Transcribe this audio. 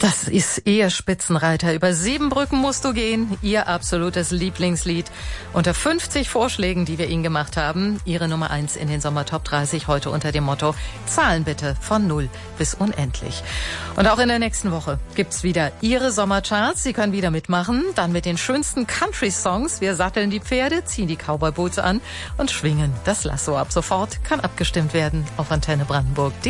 Das ist Ihr Spitzenreiter. Über 7 Brücken musst du gehen. Ihr absolutes Lieblingslied. Unter 50 Vorschlägen, die wir Ihnen gemacht haben. Ihre Nummer 1 in den Sommertop 30 heute unter dem Motto Zahlen bitte von 0 bis unendlich. Und auch in der nächsten Woche gibt's wieder Ihre Sommercharts. Sie können wieder mitmachen. Dann mit den schönsten Country-Songs. Wir satteln die Pferde, ziehen die Cowboy-Boots an und schwingen das Lasso. Ab sofort kann abgestimmt werden auf Antenne Brandenburg.